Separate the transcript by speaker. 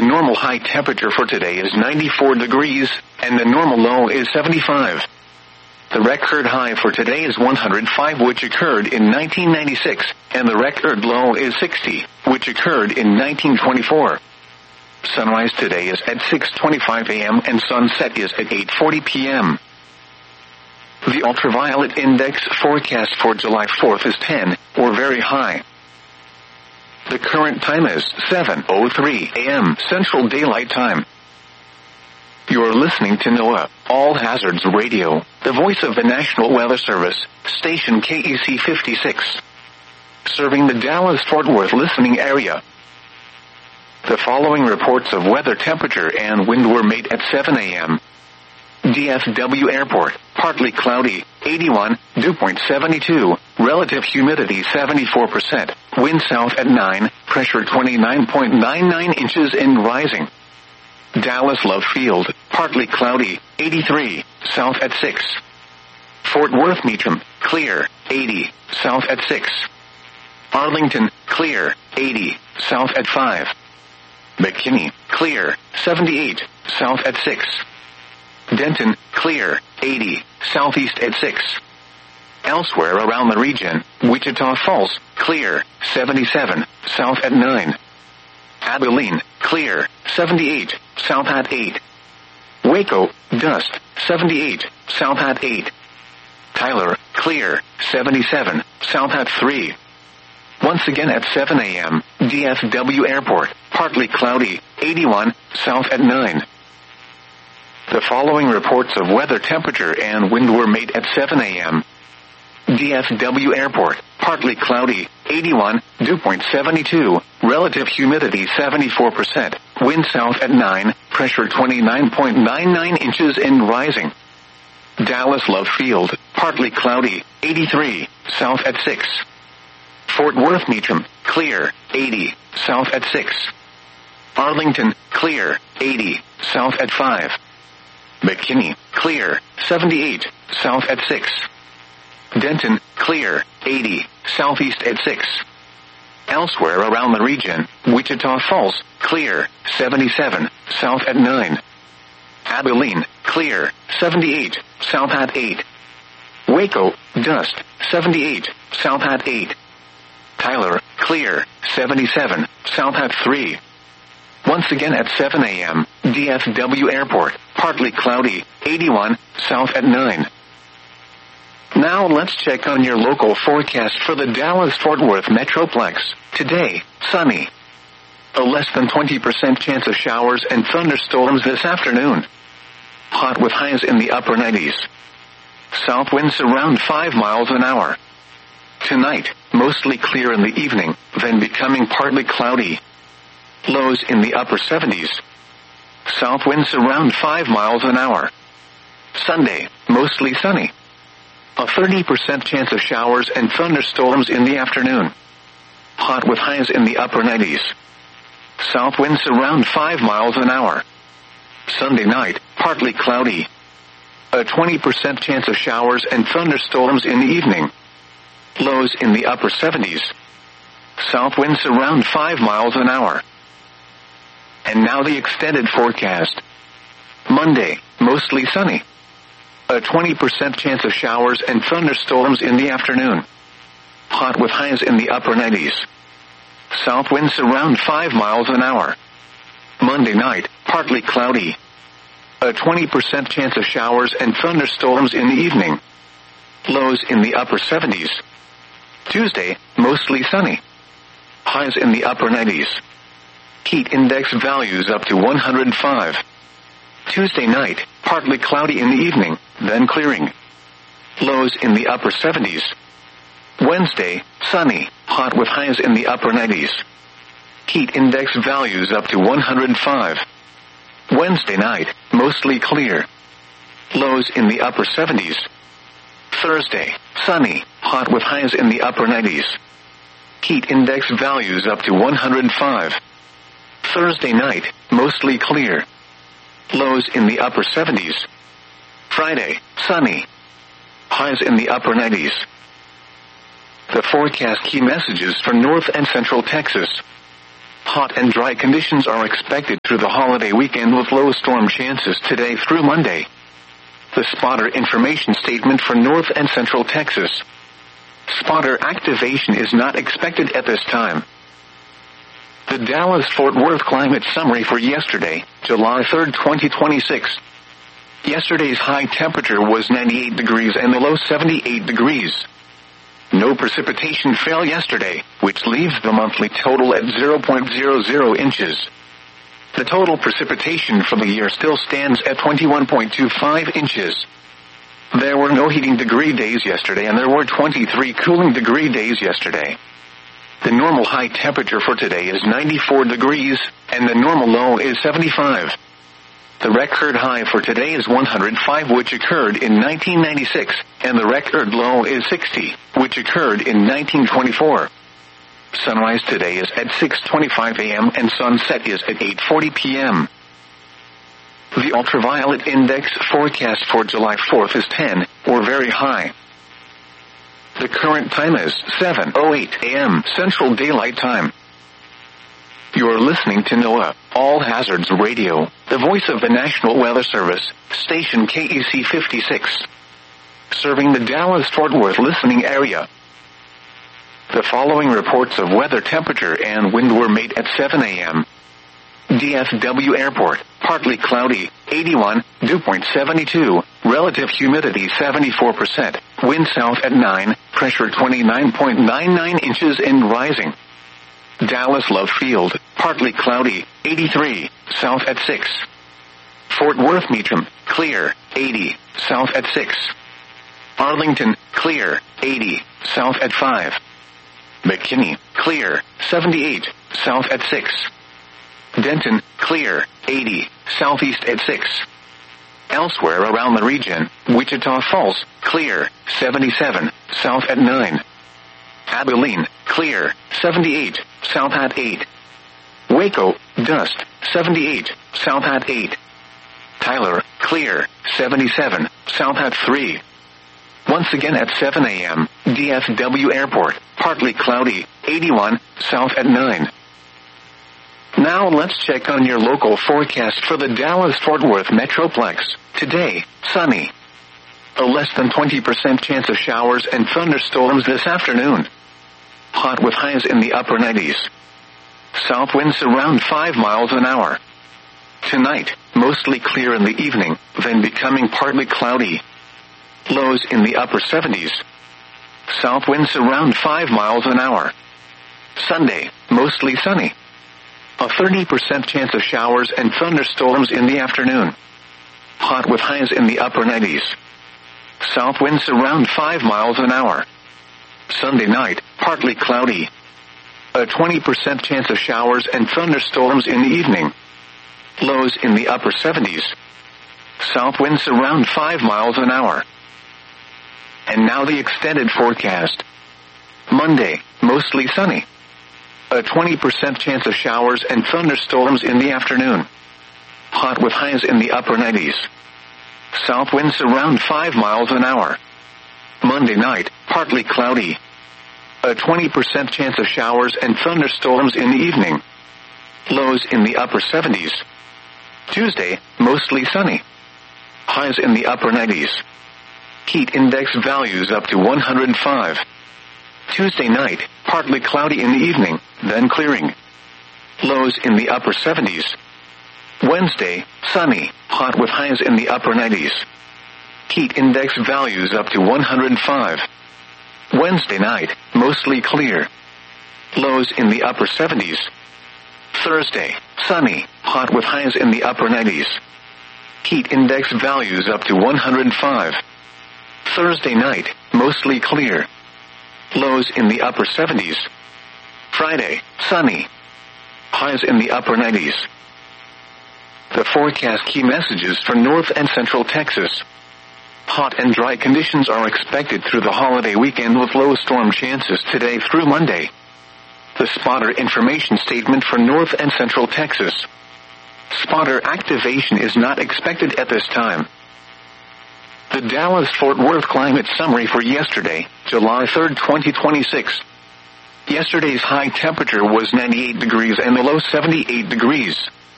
Speaker 1: normal high temperature for today is 94 degrees, and the normal low is 75. The record high for today is 105, which occurred in 1996, and the record low is 60, which occurred in 1924. Sunrise today is at 6:25 a.m. and sunset is at 8:40 p.m. The ultraviolet index forecast for July 4th is 10, or very high. The current time is 7:03 a.m. Central Daylight Time. You're listening to NOAA, All Hazards Radio, the voice of the National Weather Service, station KEC 56. Serving the Dallas-Fort Worth listening area. The following reports of weather temperature and wind were made at 7 a.m. DFW Airport, partly cloudy, 81, dew point 72, relative humidity 74%, wind south at 9, pressure 29.99 inches and rising. Dallas Love Field, partly cloudy, 83, south at 6. Fort Worth Meacham, clear, 80, south at 6. Arlington, clear, 80, south at 5. McKinney, clear, 78, south at 6. Denton, clear, 80, southeast at 6. Elsewhere around the region, Wichita Falls, clear, 77, south at 9. Abilene, clear, 78, south at 8. Waco, dust, 78, south at 8. Tyler, clear, 77, south at 3. Once again at 7 a.m., DFW Airport, partly cloudy, 81, south at 9. The following reports of weather temperature and wind were made at 7 a.m. DFW Airport, partly cloudy, 81, dew point 72, relative humidity 74%, wind south at 9, pressure 29.99 inches and rising. Dallas Love Field, partly cloudy, 83, south at 6. Fort Worth Meacham, clear, 80, south at 6. Arlington, clear, 80, south at 5. McKinney, clear, 78, south at 6. Denton, clear, 80, southeast at 6. Elsewhere around the region, Wichita Falls, clear, 77, south at 9. Abilene, clear, 78, south at 8. Waco, dust, 78, south at 8. Tyler, clear, 77, south at 3. Once again at 7 a.m., DFW Airport, partly cloudy, 81, south at 9. Now let's check on your local forecast for the Dallas-Fort Worth Metroplex. Today, sunny. A less than 20% chance of showers and thunderstorms this afternoon. Hot with highs in the upper 90s. South winds around 5 miles an hour. Tonight, mostly clear in the evening, then becoming partly cloudy. Lows in the upper 70s. South winds around 5 miles an hour. Sunday, mostly sunny. A 30% chance of showers and thunderstorms in the afternoon. Hot with highs in the upper 90s. South winds around 5 miles an hour. Sunday night, partly cloudy. A 20% chance of showers and thunderstorms in the evening. Lows in the upper 70s. South winds around 5 miles an hour. And now the extended forecast. Monday, mostly sunny. A 20% chance of showers and thunderstorms in the afternoon. Hot with highs in the upper 90s. South winds around 5 miles an hour. Monday night, partly cloudy. A 20% chance of showers and thunderstorms in the evening. Lows in the upper 70s. Tuesday, mostly sunny. Highs in the upper 90s. Heat index values up to 105. Tuesday night, partly cloudy in the evening, then clearing. Lows in the upper 70s. Wednesday, sunny, hot with highs in the upper 90s. Heat index values up to 105. Wednesday night, mostly clear. Lows in the upper 70s. Thursday, sunny, hot with highs in the upper 90s. Heat index values up to 105. Thursday night, mostly clear. Lows in the upper 70s. Friday, sunny. Highs in the upper 90s. The forecast key messages for North and Central Texas. Hot and dry conditions are expected through the holiday weekend with low storm chances today through Monday. The spotter information statement for North and Central Texas. Spotter activation is not expected at this time. The Dallas-Fort Worth climate summary for yesterday, July 3, 2026. Yesterday's high temperature was 98 degrees and the low 78 degrees. No precipitation fell yesterday, which leaves the monthly total at 0.00 inches. The total precipitation for the year still stands at 21.25 inches. There were no heating degree days yesterday and there were 23 cooling degree days yesterday. The normal high temperature for today is 94 degrees, and the normal low is 75. The record high for today is 105, which occurred in 1996, and the record low is 60, which occurred in 1924. Sunrise today is at 6:25 a.m. and sunset is at 8:40 p.m. The ultraviolet index forecast for July 4th is 10, or very high. The current time is 7:08 a.m. Central Daylight Time. You're listening to NOAA All Hazards Radio, the voice of the National Weather Service, station KEC 56. Serving the Dallas-Fort Worth listening area. The following reports of weather, temperature, and wind were made at 7 a.m. DFW Airport, partly cloudy, 81, dew point 72, relative humidity 74%, wind south at 9, pressure 29.99 inches and rising. Dallas Love Field, partly cloudy, 83, south at 6. Fort Worth Meacham, clear, 80, south at 6. Arlington, clear, 80, south at 5. McKinney, clear, 78, south at 6. Denton, clear, 80, southeast at 6. Elsewhere around the region, Wichita Falls, clear, 77, south at 9. Abilene, clear, 78, south at 8. Waco, dust, 78, south at 8. Tyler, clear, 77, south at 3. Once again at 7 a.m., DFW Airport, partly cloudy, 81, south at 9. Now let's check on your local forecast for the Dallas-Fort Worth Metroplex. Today, sunny. A less than 20% chance of showers and thunderstorms this afternoon. Hot with highs in the upper 90s. South winds around 5 miles an hour. Tonight, mostly clear in the evening, then becoming partly cloudy. Lows in the upper 70s. South winds around 5 miles an hour. Sunday, mostly sunny. A 30% chance of showers and thunderstorms in the afternoon. Hot with highs in the upper 90s. South winds around 5 miles an hour. Sunday night, partly cloudy. A 20% chance of showers and thunderstorms in the evening. Lows in the upper 70s. South winds around 5 miles an hour. And now the extended forecast. Monday, mostly sunny. A 20% chance of showers and thunderstorms in the afternoon. Hot with highs in the upper 90s. South winds around 5 miles an hour. Monday night, partly cloudy. A 20% chance of showers and thunderstorms in the evening. Lows in the upper 70s. Tuesday, mostly sunny. Highs in the upper 90s. Heat index values up to 105. Tuesday night, partly cloudy in the evening, then clearing. Lows in the upper 70s. Wednesday, sunny, hot with highs in the upper 90s. Heat index values up to 105. Wednesday night, mostly clear. Lows in the upper 70s. Thursday, sunny, hot with highs in the upper 90s. Heat index values up to 105. Thursday night, mostly clear. Lows in the upper 70s. Friday, sunny. Highs in the upper 90s. The forecast key messages for North and Central Texas. Hot and dry conditions are expected through the holiday weekend with low storm chances today through Monday. The spotter information statement for North and Central Texas. Spotter activation is not expected at this time. The Dallas-Fort Worth climate summary for yesterday, July 3, 2026. Yesterday's high temperature was 98 degrees and the low 78 degrees.